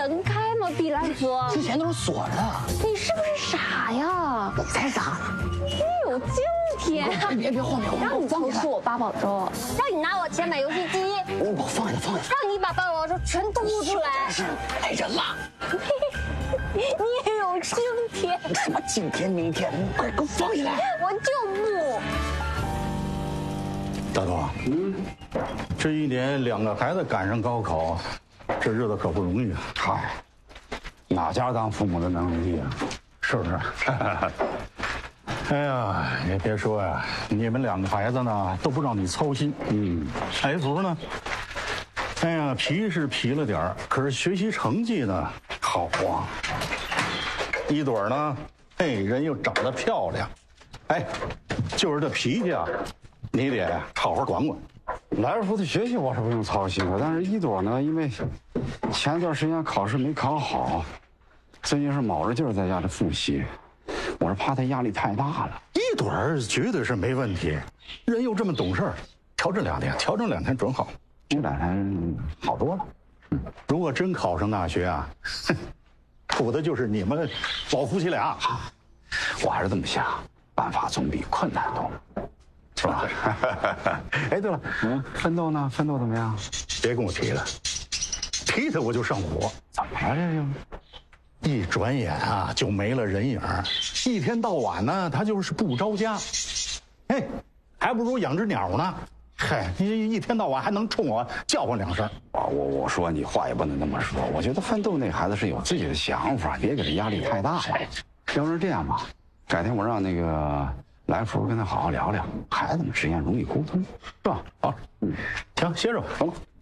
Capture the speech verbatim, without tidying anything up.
能开吗？毕兰福， 之前都是锁着的。 你是不是傻呀？ 你才傻！ 你有今天！ 别别别晃别晃！ 让你偷吃我八宝粥，让你拿我钱买游戏机， 我放下放下！ 让你把八宝粥全吐出来！ 是来人了！ 你也有今天！ 什么今天明天？你快给我放下来！ 我就不。 大头，嗯，这一年两个孩子赶上高考，这日子可不容易啊！ 嗨，哪家当父母的能容易啊？是不是？ 哎呀，也别说呀，你们两个孩子呢都不让你操心。嗯，海福呢，哎呀，皮是皮了点儿，可是学习成绩呢好啊。一朵呢，哎，人又长得漂亮，哎，就是这脾气啊，你得好好管管。 来福的学习我是不用操心的，但是一朵呢，因为前段时间考试没考好，最近是卯着劲儿在家里复习，我是怕他压力太大了。 一朵儿绝对是没问题，人又这么懂事儿，调整两天，调整两天准好。 这两天好多了。 嗯，如果真考上大学啊，哼，图的就是你们老夫妻俩。 我还是这么想，办法总比困难多，是吧？哎，对了，嗯，奋斗呢？奋斗怎么样？ 别跟我提了，提他我就上火。 怎么了这又？ 一转眼啊，就没了人影儿。一天到晚呢，他就是不着家。哎，还不如养只鸟呢。嗨，你一天到晚还能冲我叫唤两声。 我我我说你话也不能那么说。我觉得奋斗那孩子是有自己的想法，别给他压力太大了。要不然这样吧，改天我让那个来福跟他好好聊聊，孩子们之间容易沟通，是吧？ 好，嗯，行，歇着吧，走吧。